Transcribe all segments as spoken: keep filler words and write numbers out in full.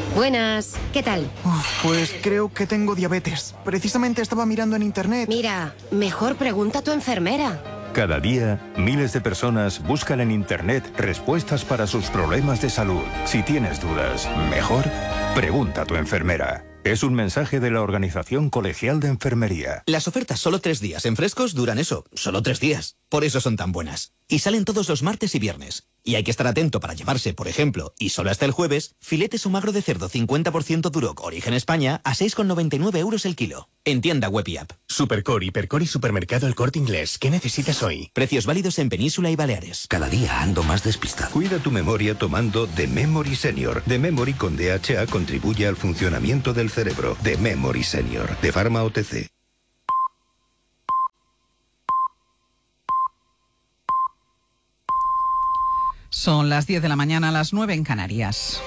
Buenas, ¿qué tal? Uf, pues creo que tengo diabetes. Precisamente estaba mirando en internet. Mira, mejor pregunta a tu enfermera. Cada día, miles de personas buscan en internet respuestas para sus problemas de salud. Si tienes dudas, mejor pregunta a tu enfermera. Es un mensaje de la Organización Colegial de Enfermería. Las ofertas solo tres días en Frescos duran eso, solo tres días. Por eso son tan buenas. Y salen todos los martes y viernes. Y hay que estar atento para llevarse, por ejemplo, y solo hasta el jueves, filetes o magro de cerdo cincuenta por ciento Duroc Origen España a seis con noventa y nueve euros el kilo. En tienda web y app. Supercore, Hipercore y Supermercado El Corte Inglés. ¿Qué necesitas hoy? Precios válidos en Península y Baleares. Cada día ando más despistado. Cuida tu memoria tomando The Memory Senior. The Memory con D H A contribuye al funcionamiento del cerebro. The Memory Senior. De Pharma O T C. Son las diez de la mañana, las nueve en Canarias.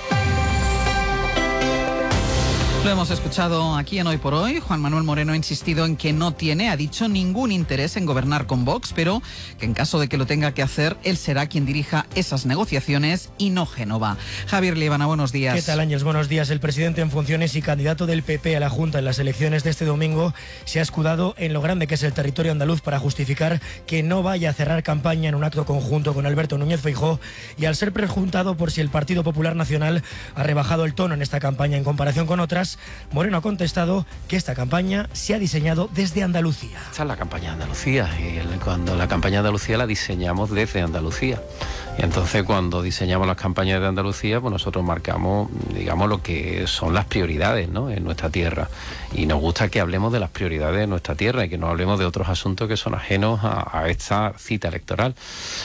Lo hemos escuchado aquí en Hoy por Hoy. Juan Manuel Moreno ha insistido en que no tiene, ha dicho, ningún interés en gobernar con Vox, pero que en caso de que lo tenga que hacer, él será quien dirija esas negociaciones y no Génova. Javier Líbana, buenos días. ¿Qué tal, Ángels? Buenos días. El presidente en funciones y candidato del P P a la Junta en las elecciones de este domingo se ha escudado en lo grande que es el territorio andaluz para justificar que no vaya a cerrar campaña en un acto conjunto con Alberto Núñez Feijóo, y al ser preguntado por si el Partido Popular Nacional ha rebajado el tono en esta campaña en comparación con otras, Moreno ha contestado que esta campaña se ha diseñado desde Andalucía. Esta es la campaña de Andalucía, y el, cuando la campaña de Andalucía la diseñamos desde Andalucía. Y entonces cuando diseñamos las campañas de Andalucía, pues nosotros marcamos, digamos, lo que son las prioridades, ¿no?, en nuestra tierra. Y nos gusta que hablemos de las prioridades de nuestra tierra y que no hablemos de otros asuntos que son ajenos a, a esta cita electoral.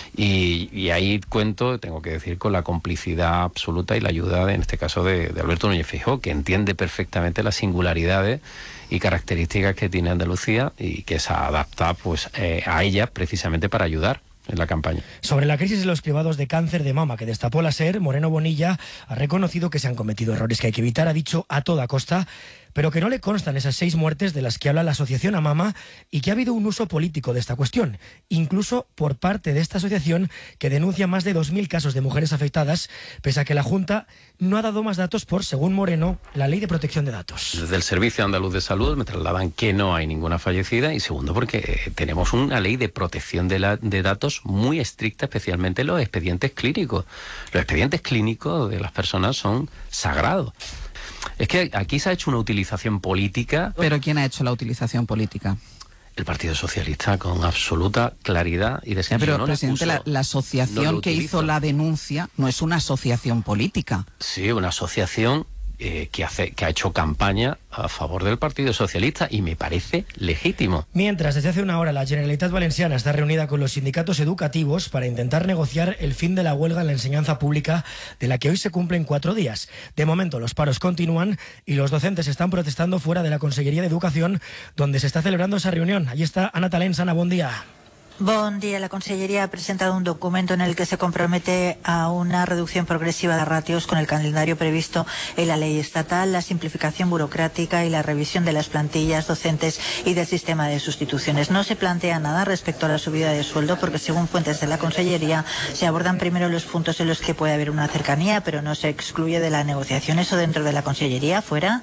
Y, y ahí cuento, tengo que decir, con la complicidad absoluta y la ayuda, en este caso, de, de Alberto Núñez Feijóo, que entiende perfectamente las singularidades y características que tiene Andalucía y que se adapta, pues, eh, a ellas precisamente para ayudar en la campaña. Sobre la crisis de los cribados de cáncer de mama que destapó la SER, Moreno Bonilla ha reconocido que se han cometido errores que hay que evitar, ha dicho, a toda costa, pero que no le constan esas seis muertes de las que habla la asociación AMAMA y que ha habido un uso político de esta cuestión, incluso por parte de esta asociación, que denuncia más de dos mil casos de mujeres afectadas, pese a que la Junta no ha dado más datos por, según Moreno, la Ley de Protección de Datos. Desde el Servicio Andaluz de Salud me trasladan que no hay ninguna fallecida, y segundo, porque tenemos una ley de protección de, la, de datos muy estricta, especialmente en los expedientes clínicos. Los expedientes clínicos de las personas son sagrados. Es que aquí se ha hecho una utilización política. ¿Pero quién ha hecho la utilización política? El Partido Socialista, con absoluta claridad y descripción. Pero, no presidente, la, la asociación no que hizo la denuncia no es una asociación política. Sí, una asociación eh, que, hace, que ha hecho campaña a favor del Partido Socialista, y me parece legítimo. Mientras, desde hace una hora, la Generalitat Valenciana está reunida con los sindicatos educativos para intentar negociar el fin de la huelga en la enseñanza pública, de la que hoy se cumplen cuatro días. De momento, los paros continúan y los docentes están protestando fuera de la Consellería de Educación, donde se está celebrando esa reunión. Allí está Ana Talens. Ana, buen día. Bon día. La Consellería ha presentado un documento en el que se compromete a una reducción progresiva de ratios con el calendario previsto en la ley estatal, la simplificación burocrática y la revisión de las plantillas docentes y del sistema de sustituciones. No se plantea nada respecto a la subida de sueldo, porque según fuentes de la Consellería se abordan primero los puntos en los que puede haber una cercanía, pero no se excluye de la negociación. ¿Eso dentro de la Consellería? ¿Fuera?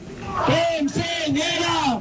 ¡Enseñera!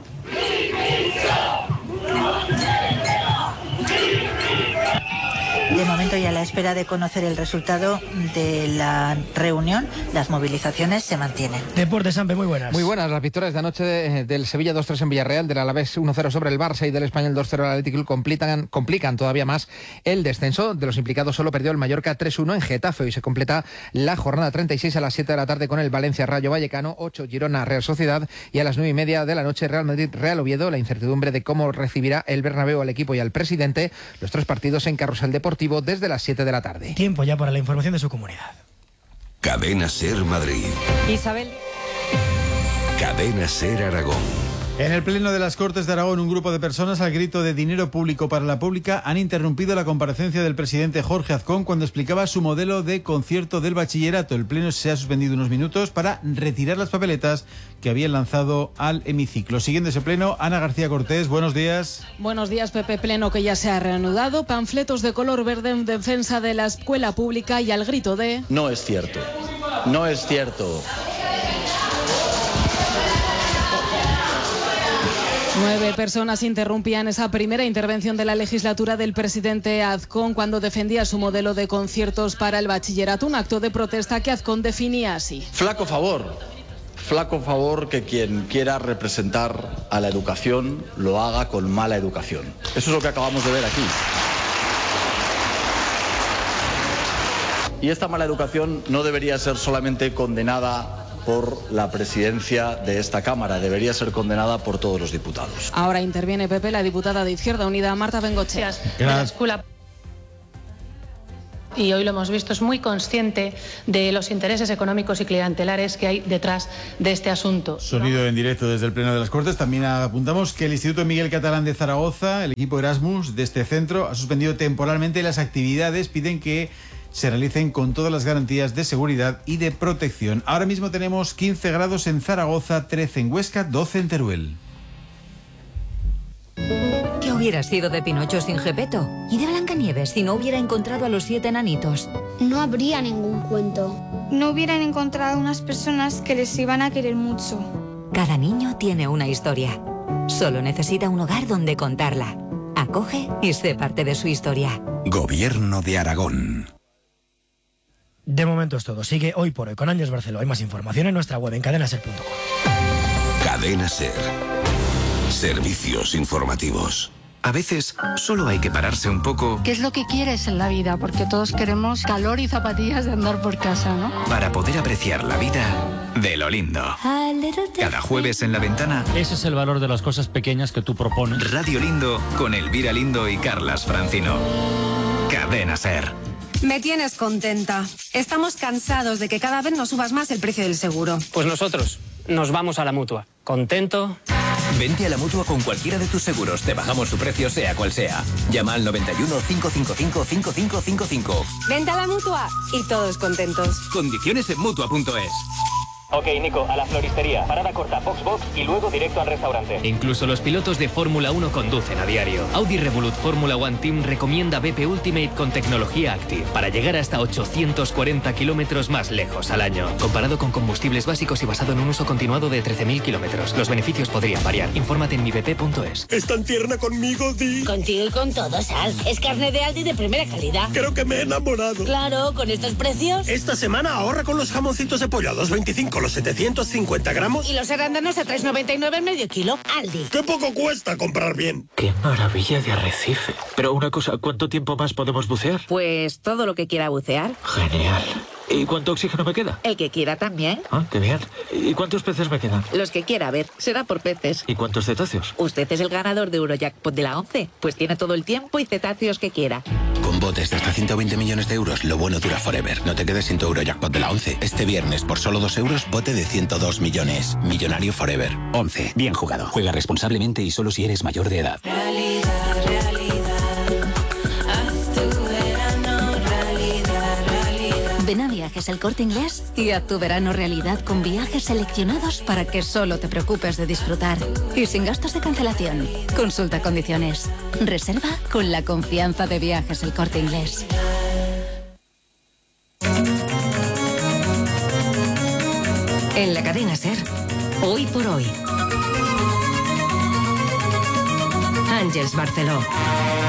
De momento, y a la espera de conocer el resultado de la reunión, las movilizaciones se mantienen. Deportes, Sampe, muy buenas. Muy buenas. Las victorias de anoche de, del Sevilla dos tres en Villarreal, del Alavés uno cero sobre el Barça y del Español dos cero al Athletic Club complican, complican todavía más el descenso. De los implicados solo perdió el Mallorca tres uno en Getafe. Hoy se completa la jornada treinta y seis a las siete de la tarde con el Valencia Rayo Vallecano, ocho Girona Real Sociedad, y a las nueve y media de la noche Real Madrid Real Oviedo. La incertidumbre de cómo recibirá el Bernabéu al equipo y al presidente. Los tres partidos en Carrusel Deportivo desde las siete de la tarde. Tiempo ya para la información de su comunidad. Cadena Ser Madrid. Isabel. Cadena Ser Aragón. En el Pleno de las Cortes de Aragón, un grupo de personas, al grito de dinero público para la pública, han interrumpido la comparecencia del presidente Jorge Azcón cuando explicaba su modelo de concierto del bachillerato. El Pleno se ha suspendido unos minutos para retirar las papeletas que habían lanzado al hemiciclo. Siguiendo ese Pleno, Ana García Cortés, buenos días. Buenos días, Pepe. Pleno que ya se ha reanudado. Panfletos de color verde en defensa de la escuela pública y al grito de... No es cierto. No es cierto. Nueve personas interrumpían esa primera intervención de la legislatura del presidente Azcón cuando defendía su modelo de conciertos para el bachillerato, un acto de protesta que Azcón definía así. Flaco favor, flaco favor que quien quiera representar a la educación lo haga con mala educación. Eso es lo que acabamos de ver aquí. Y esta mala educación no debería ser solamente condenada por la presidencia de esta Cámara, debería ser condenada por todos los diputados. Ahora interviene Pepe, la diputada de Izquierda Unida, Marta Bengochea. De la escuela. Y hoy lo hemos visto, es muy consciente de los intereses económicos y clientelares que hay detrás de este asunto. Sonido en directo desde el Pleno de las Cortes. También apuntamos que el Instituto Miguel Catalán de Zaragoza, el equipo Erasmus de este centro, ha suspendido temporalmente las actividades. Piden que se realicen con todas las garantías de seguridad y de protección. Ahora mismo tenemos quince grados en Zaragoza, trece en Huesca, doce en Teruel. ¿Qué hubiera sido de Pinocho sin Gepetto? ¿Y de Blancanieves si no hubiera encontrado a los siete enanitos? No habría ningún cuento. No hubieran encontrado unas personas que les iban a querer mucho. Cada niño tiene una historia. Solo necesita un hogar donde contarla. Acoge y sé parte de su historia. Gobierno de Aragón. De momento es todo. Sigue Hoy por Hoy con Ángeles Barceló. Hay más información en nuestra web en cadena ser punto com. Cadena Ser. Servicios informativos. A veces solo hay que pararse un poco. ¿Qué es lo que quieres en la vida? Porque todos queremos calor y zapatillas de andar por casa, ¿no? Para poder apreciar la vida de lo lindo. Cada jueves en La Ventana. Ese es el valor de las cosas pequeñas que tú propones. Radio Lindo con Elvira Lindo y Carlas Francino. Cadena Ser. Me tienes contenta. Estamos cansados de que cada vez nos subas más el precio del seguro. Pues nosotros nos vamos a la Mutua. ¿Contento? Vente a la Mutua con cualquiera de tus seguros. Te bajamos su precio sea cual sea. Llama al noventa y uno, cinco cinco cinco, cinco cinco cinco cinco. Vente a la Mutua y todos contentos. Condiciones en Mutua punto es. Ok, Nico, a la floristería. Parada corta, box box y luego directo al restaurante. Incluso los pilotos de Fórmula uno conducen a diario. Audi Revolut Fórmula One Team recomienda B P Ultimate con tecnología Active para llegar hasta ochocientos cuarenta kilómetros más lejos al año. Comparado con combustibles básicos y basado en un uso continuado de trece mil kilómetros. Los beneficios podrían variar. Infórmate en mi b p punto es. ¿Es tan tierna conmigo, Di? Contigo y con todo, Sal. Es carne de Aldi de primera calidad. Creo que me he enamorado. Claro, con estos precios. Esta semana ahorra con los jamoncitos de pollo a dos veinticinco los setecientos cincuenta gramos. Y los arándanos a tres noventa y nueve el medio kilo. Aldi. ¡Qué poco cuesta comprar bien! ¡Qué maravilla de arrecife! Pero una cosa, ¿cuánto tiempo más podemos bucear? Pues todo lo que quiera bucear. Genial. ¿Y cuánto oxígeno me queda? El que quiera también. Ah, qué bien. ¿Y cuántos peces me quedan? Los que quiera, a ver. Será por peces. ¿Y cuántos cetáceos? Usted es el ganador de Eurojackpot de la once. Pues tiene todo el tiempo y cetáceos que quiera. Con botes de hasta ciento veinte millones de euros, lo bueno dura forever. No te quedes sin tu Eurojackpot de la once. Este viernes, por solo dos euros, bote de ciento dos millones. Millonario forever. once. Bien jugado. Juega responsablemente y solo si eres mayor de edad. Realidad, realidad. Haz tu verano realidad, realidad. Ven a Viajes El Corte Inglés y haz tu verano realidad con viajes seleccionados para que solo te preocupes de disfrutar. Y sin gastos de cancelación. Consulta condiciones. Reserva con la confianza de Viajes El Corte Inglés. En la cadena SER, Hoy por Hoy. Ángeles Barceló.